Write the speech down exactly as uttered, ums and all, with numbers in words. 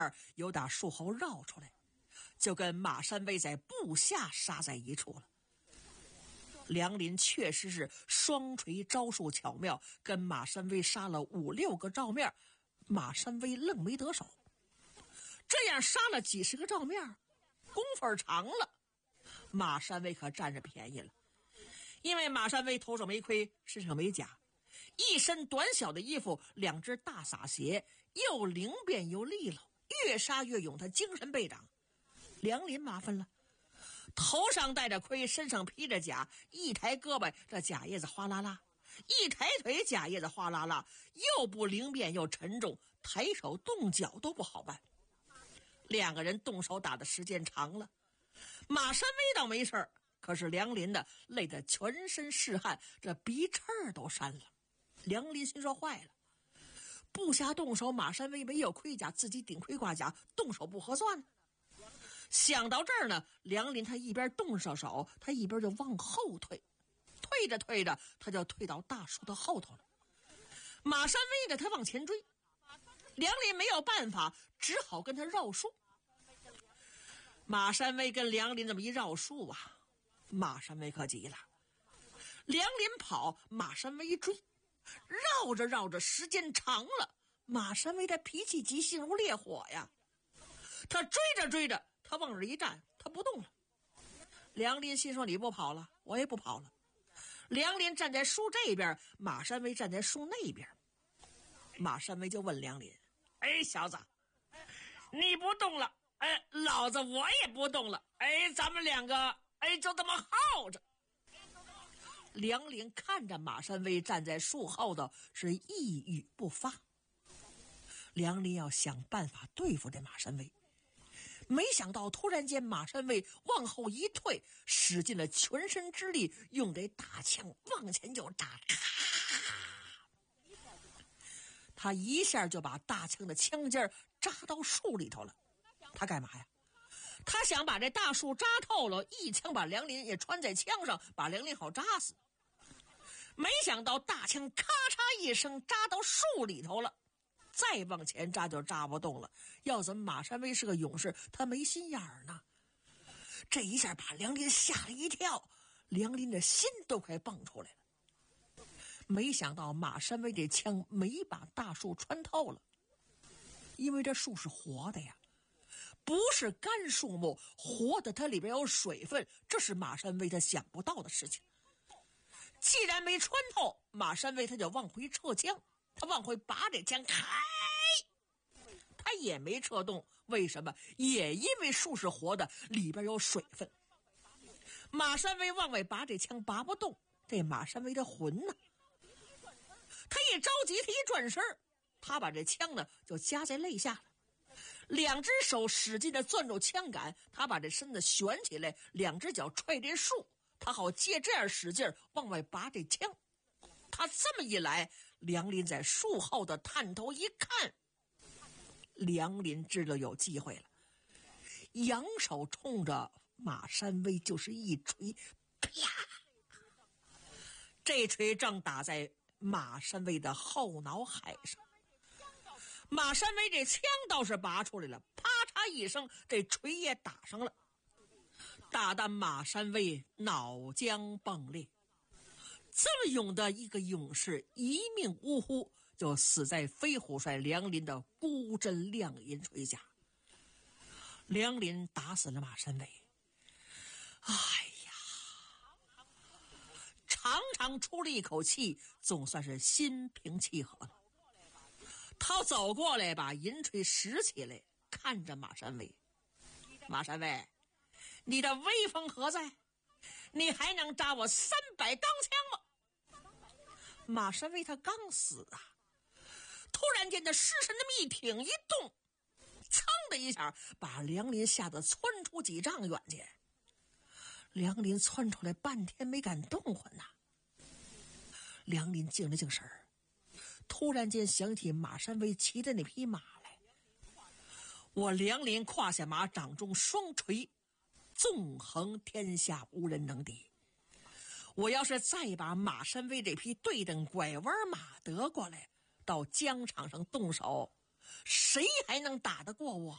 由打树后绕出来，就跟马山威在步下杀在一处了。梁林确实是双锤招数巧妙，跟马山威杀了五六个照面，马山威愣没得手。这样杀了几十个照面，功夫长了，马山威可占着便宜了。因为马山威头上没盔，身上没甲，一身短小的衣服，两只大洒鞋，又灵便又利落，越杀越勇，他精神倍长。梁林麻烦了，头上戴着盔，身上披着甲，一抬胳膊这甲叶子哗啦啦，一抬腿甲叶子哗啦啦，又不灵便又沉重，抬手动脚都不好办。两个人动手打的时间长了，马山威倒没事，可是梁林的累得全身是汗，这鼻翅都扇了。梁林心说坏了，不下动手，马山威没有盔甲，自己顶盔挂甲，动手不合算呢。想到这儿呢，梁林他一边动上手，他一边就往后退，退着退着，他就退到大树的后头了。马山威着他往前追，梁林没有办法，只好跟他绕树。马山威跟梁林这么一绕树啊，马山威可急了。梁林跑，马山威追，绕着绕着，时间长了，马山威的脾气急，心如烈火呀。他追着追着，他往这一站，他不动了。梁林心说你不跑了，我也不跑了。梁林站在树这边，马山威站在树那边。马山威就问梁林，哎，小子，你不动了，哎，老子我也不动了，哎，咱们两个哎就这么耗着。梁林看着马山威站在树后头，是一语不发。梁林要想办法对付这马山威，没想到突然间马山威往后一退，使尽了全身之力，用这大枪往前就扎，他一下就把大枪的枪尖扎到树里头了。他干嘛呀？他想把这大树扎透了，一枪把梁林也穿在枪上，把梁林好扎死。没想到大枪咔嚓一声扎到树里头了，再往前扎就扎不动了。要怎么马山威是个勇士，他没心眼儿呢？这一下把梁林吓了一跳，梁林的心都快蹦出来了。没想到马山威这枪没把大树穿透了，因为这树是活的呀，不是干树木，活的它里边有水分，这是马山威他想不到的事情。既然没穿透，马山威他就往回撤枪，他往回拔这枪，开，他也没撤动。为什么？也因为树是活的，里边有水分。马山威往外拔这枪，拔不动。这马山威的魂呢？他一着急，他一转身，他把这枪呢就夹在肋下了，两只手使劲的攥住枪杆，他把这身子悬起来，两只脚踹这树，他好借这样使劲往外拔这枪。他这么一来，梁林在树后的探头一看，梁林知道有机会了，扬手冲着马山威就是一锤，啪！这锤正打在马山威的后脑海上。马山威这枪倒是拔出来了，啪嚓一声，这锤也打上了，打得马山威脑浆迸裂。这么勇的一个勇士，一命呜呼，就死在飞虎帅梁林的孤针亮银锤下。梁林打死了马山威，哎呀，长长出了一口气，总算是心平气和了。他走过来，把银锤拾起来，看着马山威，马山威，你的威风何在？你还能扎我三百钢枪吗？马山威他刚死啊，突然间的尸神那么一挺一动，噌的一下把梁林吓得窜出几丈远去。梁林窜出来半天没敢动弹呐。梁林静了静神儿，突然间想起马山威骑的那匹马来。我梁林胯下马，掌中双锤，纵横天下无人能敌。我要是再把马山威这匹对等拐弯马得过来，到疆场上动手， 谁还能打得过我？